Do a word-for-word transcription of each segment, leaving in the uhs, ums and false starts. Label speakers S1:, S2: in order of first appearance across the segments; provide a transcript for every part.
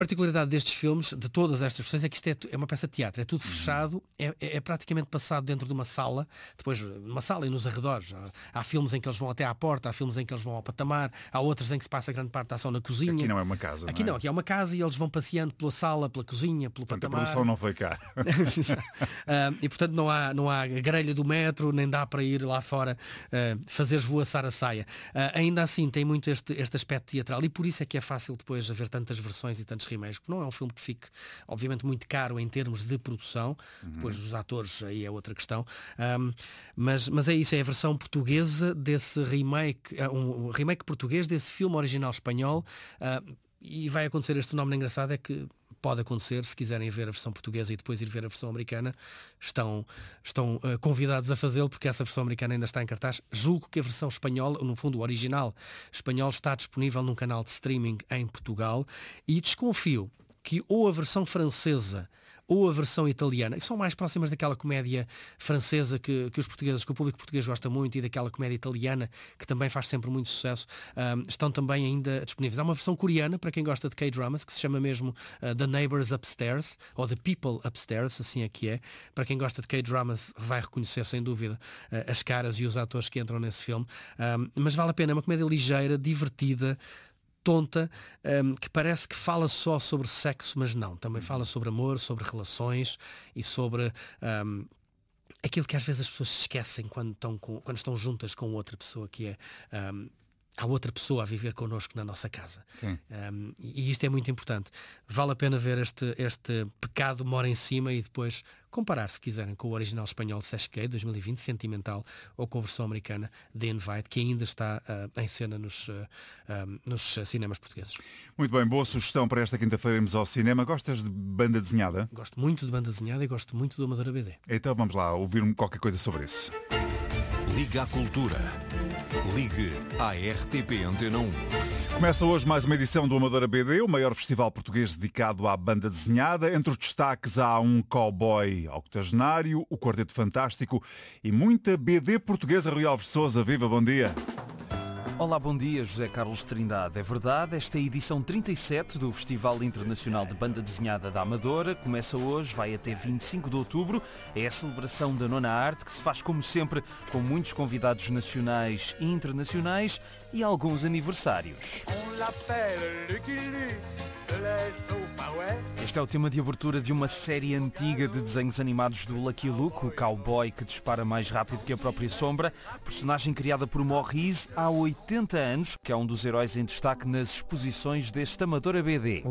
S1: particularidade destes filmes, de todas estas versões, é que isto é, é uma peça de teatro, é tudo fechado, é, é, é praticamente passado dentro de uma sala, depois uma sala e nos arredores. Há, há filmes em que eles vão até à porta, há filmes em que eles vão ao patamar, há outros em que se passa grande parte da ação na cozinha.
S2: Aqui não é uma casa,
S1: Aqui
S2: não é?
S1: não, aqui é uma casa e eles vão passeando pela sala, pela cozinha, pelo
S2: Portanto,
S1: patamar.
S2: a produção não foi cá.
S1: uh, e portanto não há, não há grelha do metro, nem dá para ir lá fora uh, fazer esvoaçar a saia. Uh, ainda assim tem muito este, este aspecto teatral e por isso é que é fácil depois haver tantas versões e tantos remakes, porque não é um filme que fique obviamente muito caro em termos de produção, uhum. Depois os atores aí é outra questão, um, mas, mas é isso, é a versão portuguesa desse remake, um, um remake português desse filme original espanhol, uh, e vai acontecer este fenómeno engraçado, é que pode acontecer, se quiserem ver a versão portuguesa e depois ir ver a versão americana, estão, estão uh, convidados a fazê-lo, porque essa versão americana ainda está em cartaz. Julgo que a versão espanhola, no fundo o original espanhol, está disponível num canal de streaming em Portugal, e desconfio que ou a versão francesa ou a versão italiana, que são mais próximas daquela comédia francesa que, que os portugueses, que o público português gosta muito, e daquela comédia italiana que também faz sempre muito sucesso, um, estão também ainda disponíveis. Há uma versão coreana, para quem gosta de K-dramas, que se chama mesmo uh, The Neighbors Upstairs, ou The People Upstairs, assim é que é. Para quem gosta de K-dramas vai reconhecer sem dúvida uh, as caras e os atores que entram nesse filme, um, mas vale a pena, é uma comédia ligeira, divertida, tonta, um, que parece que fala só sobre sexo, mas não, também fala sobre amor, sobre relações e sobre um, aquilo que às vezes as pessoas se esquecem quando estão, com, quando estão juntas com outra pessoa, que é um, há outra pessoa a viver connosco na nossa casa. Um, e isto é muito importante. Vale a pena ver este, este Pecado Mora em Cima e depois comparar, se quiserem, com o original espanhol Sesquei, dois mil e vinte, Sentimental, ou com a versão americana The Invite, que ainda está uh, em cena nos, uh, um, nos cinemas portugueses.
S2: Muito bem, boa sugestão para esta quinta-feira irmos ao cinema. Gostas de banda desenhada?
S1: Gosto muito de banda desenhada e gosto muito do Amadora B D.
S2: Então vamos lá ouvir qualquer coisa sobre isso.
S3: Liga à Cultura. Ligue à R T P Antena um.
S2: Começa hoje mais uma edição do Amadora B D, o maior festival português dedicado à banda desenhada. Entre os destaques há um cowboy octogenário, o Quarteto Fantástico e muita B D portuguesa. Rui Alves Sousa, viva, bom dia.
S4: Olá, bom dia, José Carlos Trindade. É verdade, esta é a edição trinta e sete do Festival Internacional de Banda Desenhada da Amadora. Começa hoje, vai até vinte e cinco de outubro. É a celebração da nona arte, que se faz, como sempre, com muitos convidados nacionais e internacionais e alguns aniversários. Este é o tema de abertura de uma série antiga de desenhos animados do Lucky Luke, o cowboy que dispara mais rápido que a própria sombra, personagem criada por Maurice há oitenta anos, que é um dos heróis em destaque nas exposições deste Amadora B D.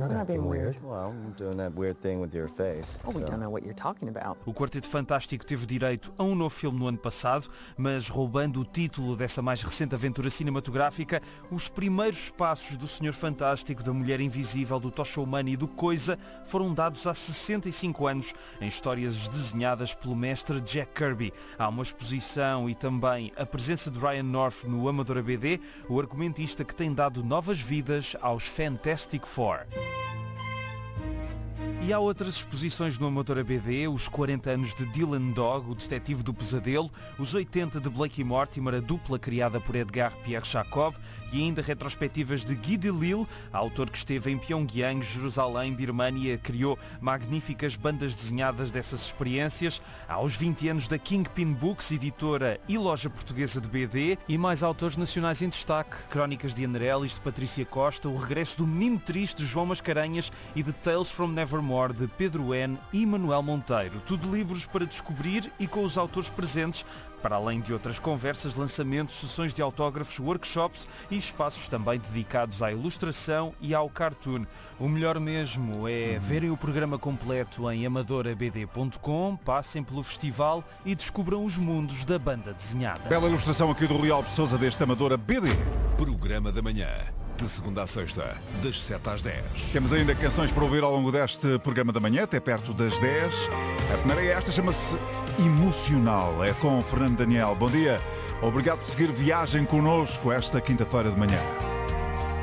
S4: O Quarteto Fantástico teve direito a um novo filme no ano passado, mas roubando o título dessa mais recente aventura cinematográfica, os primeiros passos do Senhor Fantástico, da Mulher Invisível, do Tocha Humana e do Coisa foram dados há sessenta e cinco anos em histórias desenhadas pelo mestre Jack Kirby. Há uma exposição e também a presença de Ryan North no Amadora B D, o argumentista que tem dado novas vidas aos Fantastic Four. E há outras exposições no Amadora B D, os quarenta anos de Dylan Dog, o detetive do pesadelo, os oitenta de Blake e Mortimer, a dupla criada por Edgar Pierre Jacob, e ainda retrospectivas de Guy Delisle, autor que esteve em Pyongyang, Jerusalém, Birmania, criou magníficas bandas desenhadas dessas experiências. Há os vinte anos da Kingpin Books, editora e loja portuguesa de B D, e mais autores nacionais em destaque, Crónicas de Anerelis, de Patrícia Costa, o regresso do Menino Triste, de João Mascarenhas, e de Tales from Nevermore, de Pedro N. e Manuel Monteiro. Tudo livros para descobrir e com os autores presentes, para além de outras conversas, lançamentos, sessões de autógrafos, workshops e espaços também dedicados à ilustração e ao cartoon. O melhor mesmo é verem o programa completo em amadora b d ponto com, passem pelo festival e descubram os mundos da banda desenhada.
S2: Bela ilustração aqui do Rui Alves Sousa deste Amadora B D.
S3: Programa da manhã, de segunda a sexta, das sete às dez.
S2: Temos ainda canções para ouvir ao longo deste programa da manhã, até perto das dez. A primeira é esta, chama-se Emocional. É com o Fernando Daniel. Bom dia. Obrigado por seguir viagem connosco esta quinta-feira de manhã.